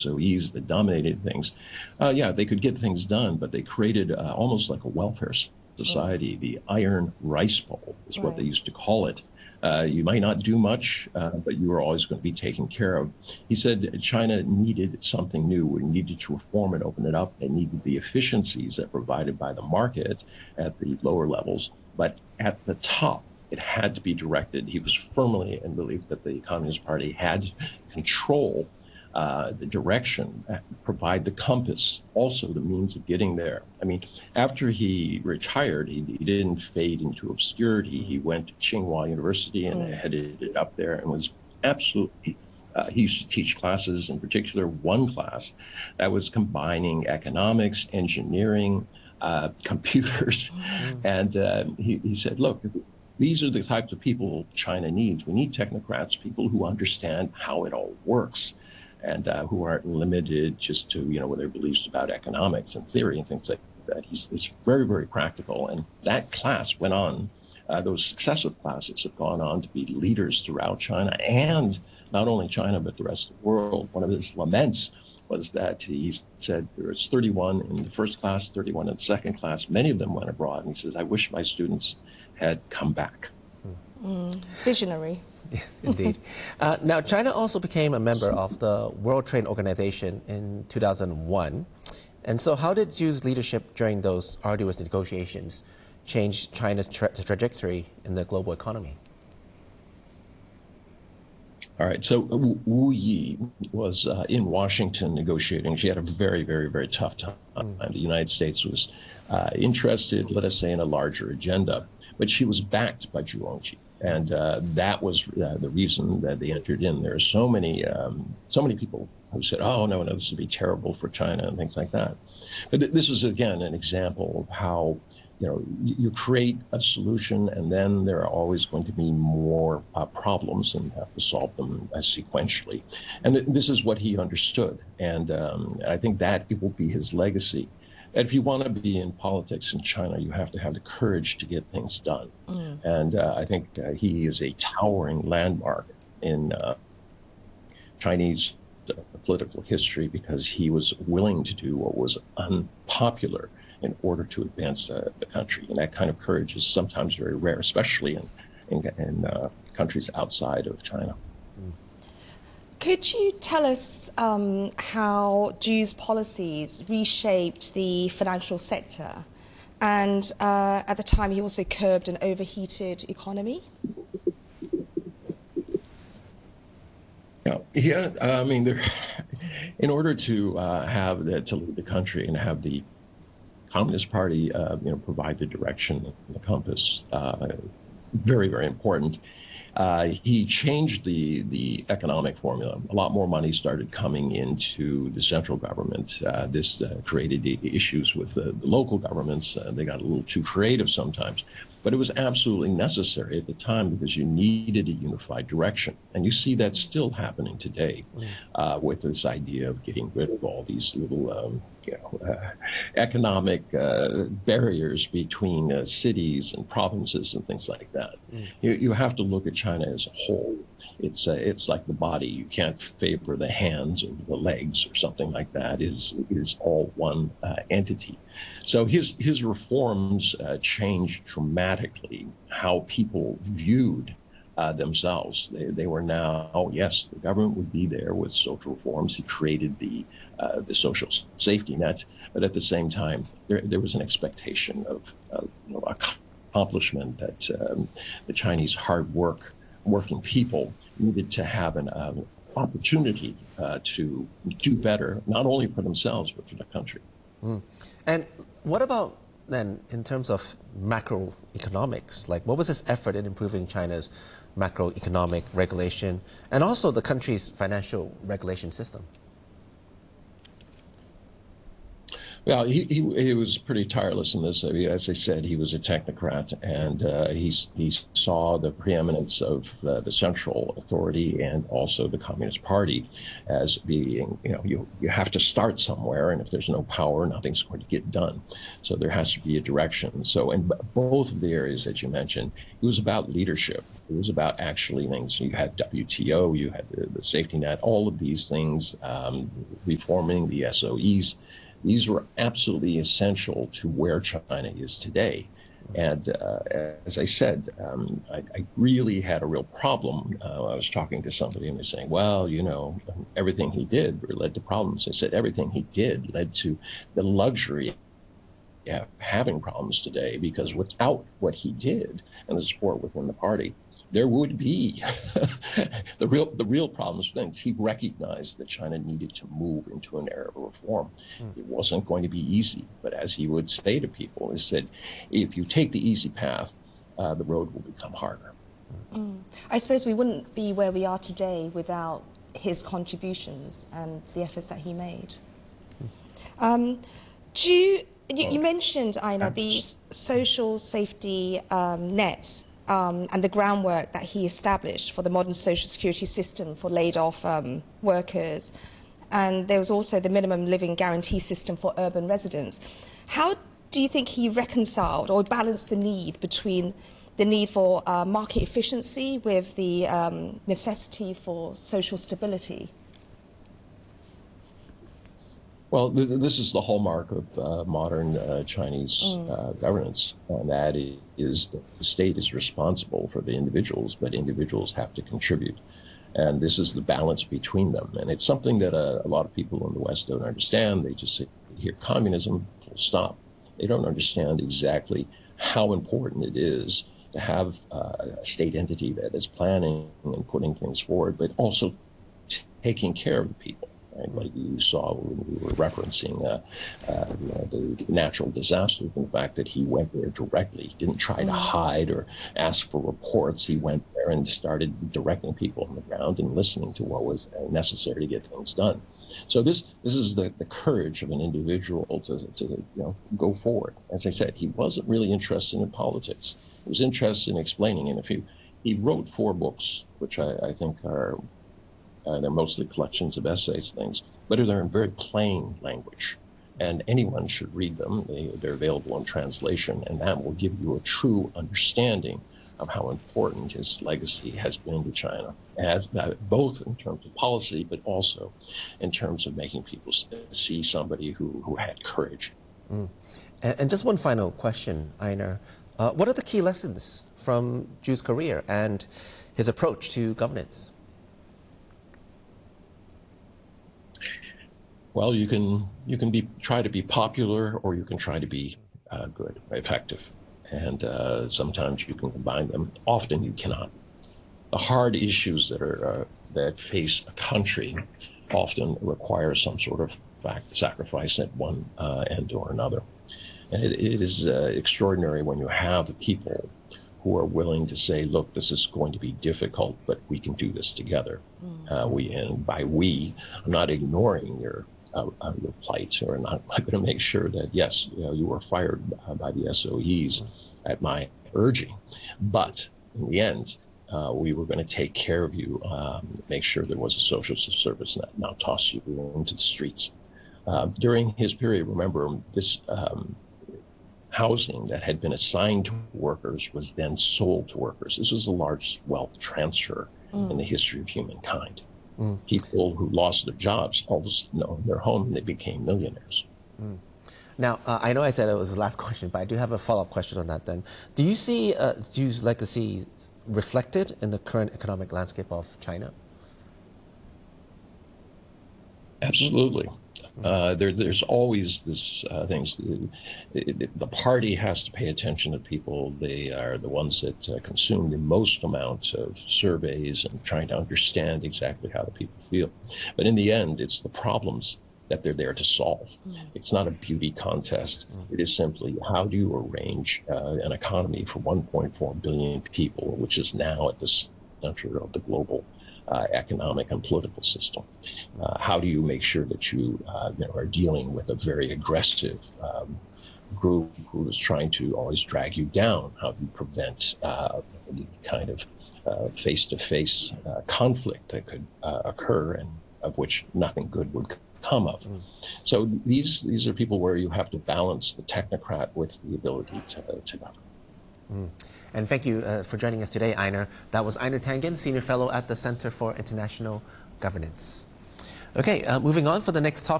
SOEs that dominated things, yeah, they could get things done, but they created almost like a welfare society. The iron rice bowl is what they Right. used to call it. You might not do much, but you were always going to be taken care of. He said China needed something new. We needed to reform it, open it up. They needed the efficiencies that provided by the market at the lower levels. But at the top, it had to be directed. He was firmly in belief that the Communist Party had control the direction, provide the compass, also the means of getting there. I mean, after he retired, he didn't fade into obscurity. He went to Tsinghua University and headed it up there and was absolutely, he used to teach classes, in particular one class that was combining economics, engineering, computers. And he said, look, these are the types of people China needs. We need technocrats, people who understand how it all works, and who aren't limited just to, what their beliefs about economics and theory and things like that. It's very, very practical. And that class went on, those successive classes have gone on to be leaders throughout China, and not only China, but the rest of the world. One of his laments was that he said there was 31 in the first class, 31 in the second class. Many of them went abroad. And he says, I wish my students had come back. Visionary. Indeed. Now, China also became a member of the World Trade Organization in 2001. And so how did Xu's leadership during those arduous negotiations change China's trajectory in the global economy? All right. So Wu Yi was in Washington negotiating. She had a very, very, very tough time. The United States was interested, let us say, in a larger agenda. But she was backed by Zhu Rongji. And that was the reason that they entered in. There are so many people who said, oh, no, this would be terrible for China and things like that. But this was, again, an example of how, you create a solution and then there are always going to be more problems and you have to solve them sequentially. And this is what he understood. And I think that it will be his legacy. And if you want to be in politics in China, you have to have the courage to get things done. And I think he is a towering landmark in Chinese political history because he was willing to do what was unpopular in order to advance the country. And that kind of courage is sometimes very rare, especially in countries outside of China. Could you tell us how Xu's policies reshaped the financial sector? And at the time, he also curbed an overheated economy. Yeah. I mean, in order to to lead the country and have the Communist Party, provide the direction and the compass, very, very important. He changed the economic formula. A lot more money started coming into the central government. This created issues with the local governments. They got a little too creative sometimes. But it was absolutely necessary at the time because you needed a unified direction. And you see that still happening today with this idea of getting rid of all these little economic barriers between cities and provinces and things like that. You have to look at China as a whole. It's like the body. You can't favor the hands or the legs or something like that. It is all one entity. So his reforms changed dramatically how people viewed themselves. They were now, yes, the government would be there with social reforms. He created the social safety net, but at the same time, there was an expectation of accomplishment that the Chinese working people needed to have an opportunity to do better, not only for themselves, but for the country. And what about then in terms of macroeconomics? Like, what was his effort in improving China's macroeconomic regulation and also the country's financial regulation system? Well, he was pretty tireless in this. I mean, as I said, he was a technocrat, and he saw the preeminence of the central authority and also the Communist Party as being, you have to start somewhere, and if there's no power, nothing's going to get done. So there has to be a direction. So in both of the areas that you mentioned, it was about leadership. It was about actually things. You had WTO, you had the safety net, all of these things, reforming the SOEs. These were absolutely essential to where China is today. And as I said, I really had a real problem. I was talking to somebody and they're saying, well, everything he did led to problems. I said, everything he did led to the luxury of having problems today, because without what he did and the support within the party, there would be the real problems for things. He recognized that China needed to move into an era of reform. It wasn't going to be easy, but as he would say to people, he said, if you take the easy path, the road will become harder. I suppose we wouldn't be where we are today without his contributions and the efforts that he made. You mentioned, Einar, the social safety net and the groundwork that he established for the modern social security system for laid-off workers. And there was also the minimum living guarantee system for urban residents. How do you think he reconciled or balanced the need between the need for market efficiency with the necessity for social stability? Well, this is the hallmark of modern Chinese governance, and that is that the state is responsible for the individuals, but individuals have to contribute. And this is the balance between them. And it's something that a lot of people in the West don't understand. They just hear communism, full stop. They don't understand exactly how important it is to have a state entity that is planning and putting things forward, but also taking care of the people. Right? Like you saw when we were referencing the natural disasters, and the fact that he went there directly. He didn't try to hide or ask for reports. He went there and started directing people on the ground and listening to what was necessary to get things done. So this is the courage of an individual to go forward. As I said, he wasn't really interested in politics. He was interested in explaining. And he wrote 4 books, which I think are they're mostly collections of essays, things, but they're in very plain language, and anyone should read them. They're available in translation, and that will give you a true understanding of how important his legacy has been to China, as both in terms of policy, but also in terms of making people see somebody who had courage. And just one final question, Einar. What are the key lessons from Zhu's career and his approach to governance? Well, you can try to be popular, or you can try to be good, effective, and sometimes you can combine them. Often you cannot. The hard issues that face a country often require some sort of sacrifice at one end or another, and it is extraordinary when you have people who are willing to say, look, this is going to be difficult, but we can do this together. And by we, I'm not ignoring your plight, or not going to make sure that, yes, you were fired by the SOEs at my urging. But in the end, we were going to take care of you, make sure there was a social service net, not toss you into the streets. During his period, remember, this housing that had been assigned to workers was then sold to workers. This was the largest wealth transfer in the history of humankind. People who lost their jobs all of a sudden their home, and they became millionaires. Now, I know I said it was the last question, but I do have a follow-up question on that then. Do you see Zhu's legacy reflected in the current economic landscape of China? Absolutely. There's always this things. The party has to pay attention to people. They are the ones that consume the most amount of surveys and trying to understand exactly how the people feel. But in the end, it's the problems that they're there to solve. It's not a beauty contest. It is simply, how do you arrange an economy for 1.4 billion people, which is now at the center of the global economic and political system? How do you make sure that you, are dealing with a very aggressive group who is trying to always drag you down? How do you prevent the kind of face-to-face conflict that could occur and of which nothing good would come of? So these are people where you have to balance the technocrat with the ability to govern. And thank you for joining us today, Einar. That was Einar Tangen, Senior Fellow at the Center for International Governance. Okay, moving on for the next topic.